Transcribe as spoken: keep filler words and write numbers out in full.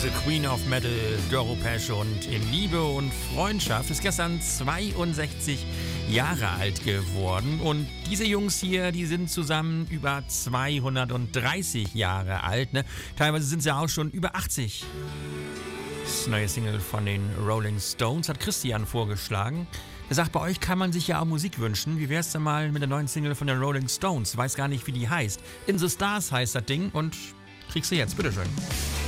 The Queen of Metal, Doro Pesch, und in Liebe und Freundschaft ist gestern zweiundsechzig Jahre alt geworden. Und diese Jungs hier, die sind zusammen über zweihundertdreißig Jahre alt. Ne? Teilweise sind sie auch schon über achtzig. Das neue Single von den Rolling Stones hat Christian vorgeschlagen. Er sagt, bei euch kann man sich ja auch Musik wünschen. Wie wär's denn mal mit der neuen Single von den Rolling Stones? Weiß gar nicht, wie die heißt. In the Stars heißt das Ding und kriegst du jetzt. Bitteschön.